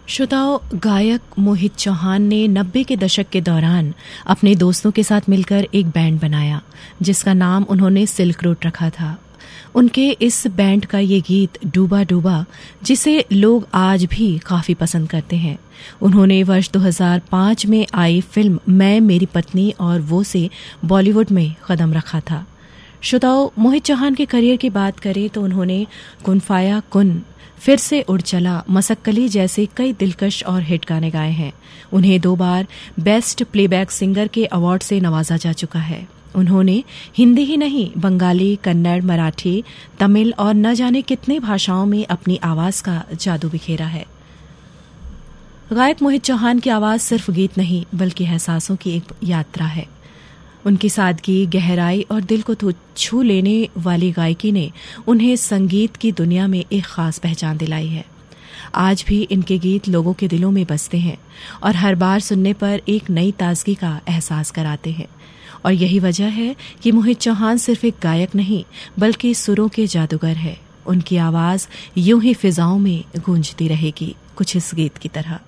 श्रोताओं, गायक मोहित चौहान ने 90 के दशक के दौरान अपने दोस्तों के साथ मिलकर एक बैंड बनाया जिसका नाम उन्होंने सिल्क रोड रखा था। उनके इस बैंड का ये गीत डूबा डूबा, जिसे लोग आज भी काफी पसंद करते हैं, उन्होंने वर्ष 2005 में आई फिल्म मैं, मेरी पत्नी और वो से बॉलीवुड में कदम रखा था। श्रोताओं, मोहित चौहान के करियर की बात करें तो उन्होंने कुन फाया कुन, फिर से उड़ चला, मसक्कली जैसे कई दिलकश और हिट गाने गाए हैं। उन्हें 2 बार बेस्ट प्लेबैक सिंगर के अवार्ड से नवाजा जा चुका है। उन्होंने हिंदी ही नहीं, बंगाली, कन्नड़, मराठी, तमिल और न जाने कितने भाषाओं में अपनी आवाज का जादू बिखेरा है। गायक मोहित चौहान की आवाज सिर्फ गीत नहीं बल्कि एहसासों की एक यात्रा है। उनकी सादगी, गहराई और दिल को छू लेने वाली गायकी ने उन्हें संगीत की दुनिया में एक खास पहचान दिलाई है। आज भी इनके गीत लोगों के दिलों में बसते हैं और हर बार सुनने पर एक नई ताजगी का एहसास कराते हैं। और यही वजह है कि मोहित चौहान सिर्फ एक गायक नहीं बल्कि सुरों के जादूगर है। उनकी आवाज यूं ही फिजाओं में गूंजती रहेगी, कुछ इस गीत की तरह।